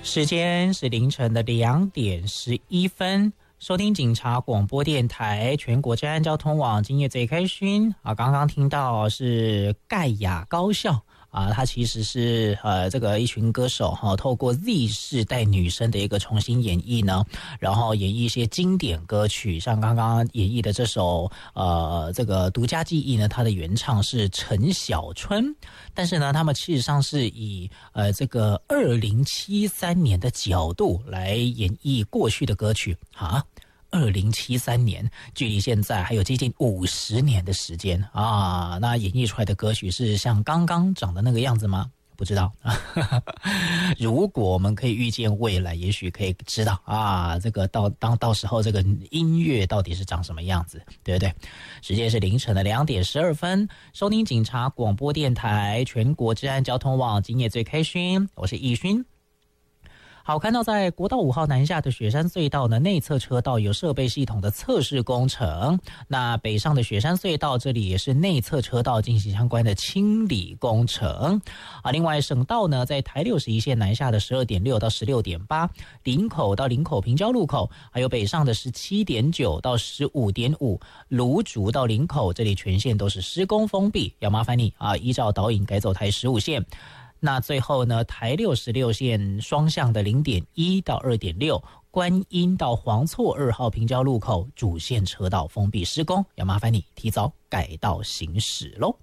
时间是凌晨的2:11，收听警察广播电台全国治安交通网，今夜最开心啊！刚刚听到是盖亚高校啊，它其实是这个一群歌手透过 Z 世代女生的一个重新演绎呢，然后演绎一些经典歌曲，像刚刚演绎的这首这个独家记忆呢，它的原唱是陈小春，但是呢，他们事实上是以这个2073年的角度来演绎过去的歌曲啊。2073年，距离现在还有接近50年的时间啊！那演绎出来的歌曲是像刚刚长的那个样子吗？不知道。如果我们可以预见未来，也许可以知道啊，这个到时候这个音乐到底是长什么样子，对不对？时间是凌晨的2:12，收听警察广播电台全国治安交通网，今夜最开心，我是易勋。好，看到在国道5号南下的雪山隧道呢，内侧车道有设备系统的测试工程。那北上的雪山隧道这里也是内侧车道进行相关的清理工程。另外省道呢，在台61线南下的12.6到16.8，林口到林口平交路口，还有北上的17.9到15.5，芦竹到林口这里全线都是施工封闭，要麻烦你依照导引改走台15线。那最后呢，台66线双向的0.1到2.6，观音到黄厝2号平交路口主线车道封闭施工，要麻烦你提早改道行驶咯。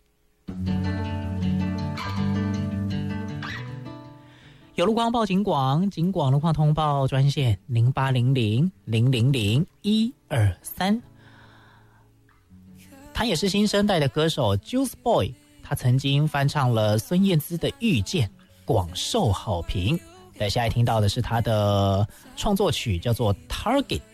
有路况报警广，警广路况通报专线0800000123。他也是新生代的歌手 Juice Boy，他曾经翻唱了孙燕姿的《遇见》，广受好评。在下来听到的是他的创作曲，叫做《Target》。